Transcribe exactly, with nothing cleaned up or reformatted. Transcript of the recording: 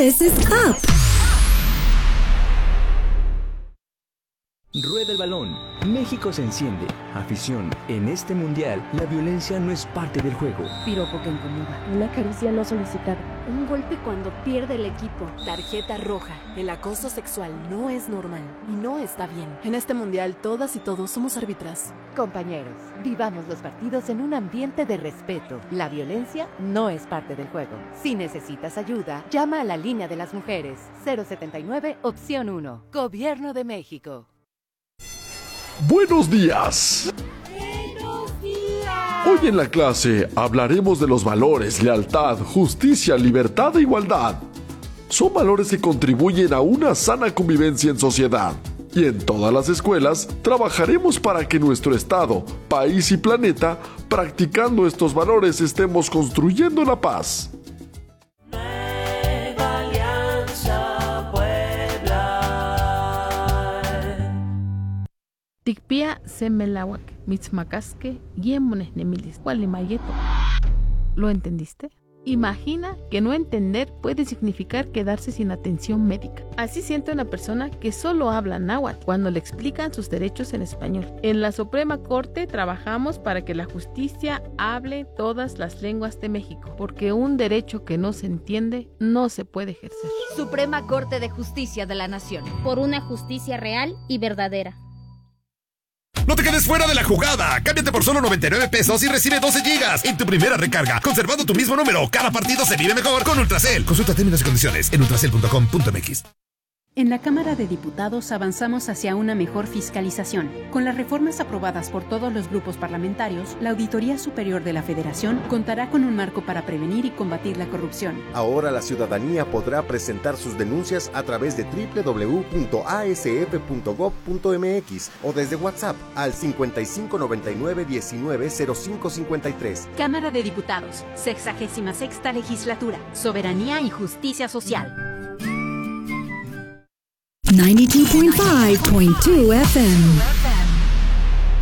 This is Up. Rueda el balón. México se enciende. Afición. En este mundial, la violencia no es parte del juego. Piropo que incomoda. Una caricia no solicitada. Un golpe cuando pierde el equipo. Tarjeta roja. El acoso sexual no es normal y no está bien. En este mundial, todas y todos somos árbitras. Compañeros, vivamos los partidos en un ambiente de respeto. La violencia no es parte del juego. Si necesitas ayuda, llama a la línea de las mujeres. cero setenta y nueve, opción uno. Gobierno de México. Buenos días. Buenos días. Hoy en la clase hablaremos de los valores, lealtad, justicia, libertad e igualdad. Son valores que contribuyen a una sana convivencia en sociedad. Y en todas las escuelas trabajaremos para que nuestro estado, país y planeta, practicando estos valores, estemos construyendo la paz. Tikpia semelawak, mitzmacasque, yemones nemilis, gualimayeto. ¿Lo entendiste? Imagina que no entender puede significar quedarse sin atención médica. Así siente una persona que solo habla náhuatl cuando le explican sus derechos en español. En la Suprema Corte trabajamos para que la justicia hable todas las lenguas de México, porque un derecho que no se entiende no se puede ejercer. Suprema Corte de Justicia de la Nación. Por una justicia real y verdadera. No te quedes fuera de la jugada. Cámbiate por solo noventa y nueve pesos y recibe doce gigas en tu primera recarga, conservando tu mismo número. Cada partido se vive mejor con Ultracel. Consulta términos y condiciones en ultracel punto com punto m x. En la Cámara de Diputados avanzamos hacia una mejor fiscalización. Con las reformas aprobadas por todos los grupos parlamentarios, la Auditoría Superior de la Federación contará con un marco para prevenir y combatir la corrupción. Ahora la ciudadanía podrá presentar sus denuncias a través de doble u doble u doble u punto a s f punto gob punto m x o desde WhatsApp al cincuenta y cinco noventa y nueve diecinueve cero cinco cincuenta y tres. Cámara de Diputados, sexagésima sexta legislatura, soberanía y justicia social. ninety-two point five point two F M.